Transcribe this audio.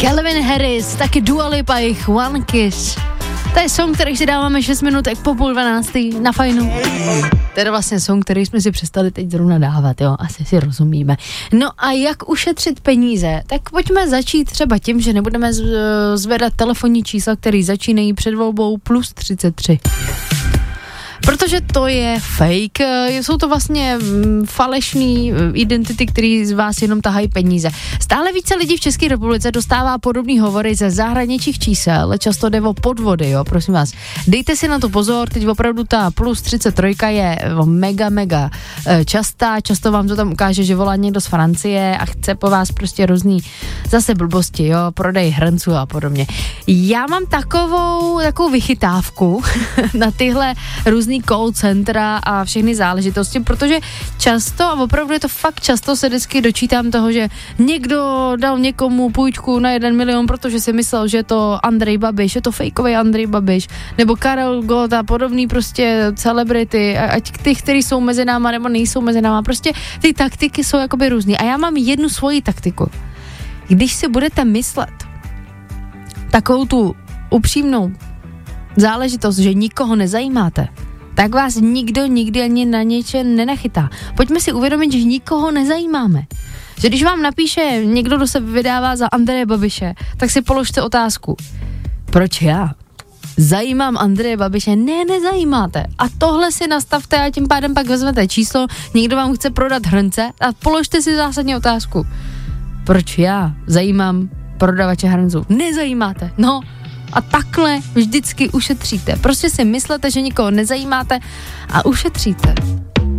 Calvin Harris, taky Dua Lipa, jich One Kiss. To je song, který si dáváme 6 minutek po 11:30 na Fajnu. To je vlastně song, který jsme si přestali teď zrovna dávat, jo, asi si rozumíme. No a jak ušetřit peníze? Tak pojďme začít třeba tím, že nebudeme zvedat telefonní čísla, který začínají před volbou plus 33. Protože to je fake, jsou to vlastně falešný identity, který z vás jenom tahají peníze. Stále více lidí v České republice dostává podobný hovory ze zahraničních čísel, často jde o podvody, jo, prosím vás. Dejte si na to pozor, teď opravdu ta plus 33 je mega častá, často vám to tam ukáže, že volá někdo z Francie a chce po vás prostě různý zase blbosti, jo, prodej hrnců a podobně. Já mám takovou vychytávku na tyhle různý call centra a všechny záležitosti, protože často, a opravdu je to fakt často, se vždycky dočítám toho, že někdo dal někomu půjčku na 1 milion, protože si myslel, že je to Andrej Babiš, je to fejkový Andrej Babiš, nebo Karel Gott a podobný prostě celebrity, ať ty, který jsou mezi náma nebo nejsou mezi náma, prostě ty taktiky jsou jakoby různý. A já mám jednu svoji taktiku. Když si budete myslet takovou tu upřímnou záležitost, že nikoho nezajímáte, tak vás nikdo nikdy ani na něčem nenachytá. Pojďme si uvědomit, že nikoho nezajímáme. Že když vám napíše někdo, kdo se vydává za Andreje Babiše, tak si položte otázku. Proč já? Zajímám Andreje Babiše? Ne, nezajímáte. A tohle si nastavte a tím pádem pak vezmete číslo, někdo vám chce prodat hrnce a položte si zásadně otázku. Proč já zajímám prodavače hrnců? Nezajímáte. No, a takhle vždycky ušetříte. Prostě si myslete, že nikoho nezajímáte a ušetříte.